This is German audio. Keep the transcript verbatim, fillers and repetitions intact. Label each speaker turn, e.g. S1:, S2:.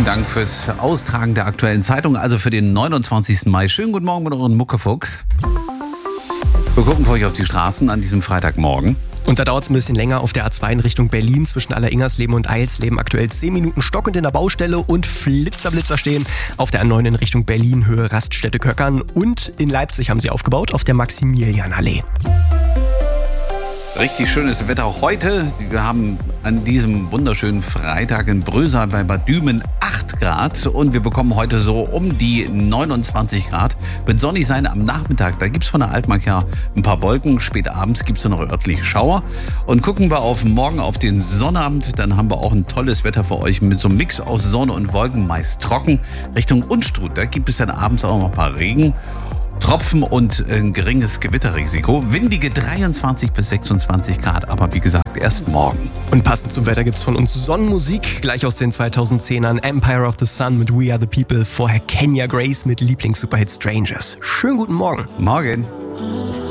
S1: Vielen Dank fürs Austragen der aktuellen Zeitung, also für den neunundzwanzigsten Mai. Schönen guten Morgen mit euren Muckefuchs. Wir gucken für euch auf die Straßen an diesem Freitagmorgen.
S2: Und da dauert es ein bisschen länger auf der A zwei in Richtung Berlin zwischen Aller-Ingersleben und Eilsleben. Aktuell zehn Minuten stockend in der Baustelle und Flitzerblitzer stehen. Auf der A neun in Richtung Berlin, Höhe Raststätte Köckern. Und in Leipzig haben sie aufgebaut auf der Maximilianallee.
S1: Richtig schönes Wetter heute. Wir haben an diesem wunderschönen Freitag in Brösal bei Bad Dümen acht Grad und wir bekommen heute so um die neunundzwanzig Grad. Wird sonnig sein am Nachmittag. Da gibt es von der Altmark ja ein paar Wolken. Spät abends gibt es noch örtliche Schauer. Und gucken wir auf morgen auf den Sonnabend. Dann haben wir auch ein tolles Wetter für euch mit so einem Mix aus Sonne und Wolken, meist trocken. Richtung Unstrut, da gibt es dann abends auch noch ein paar Regen. Tropfen und ein geringes Gewitterrisiko. Windige dreiundzwanzig bis sechsundzwanzig Grad, aber wie gesagt, erst morgen.
S2: Und passend zum Wetter gibt's von uns Sonnenmusik, gleich aus den zweitausendzehnern. Empire of the Sun mit We Are the People, vorher Kenya Grace mit Lieblings-Superhit Strangers. Schönen guten Morgen.
S1: Morgen.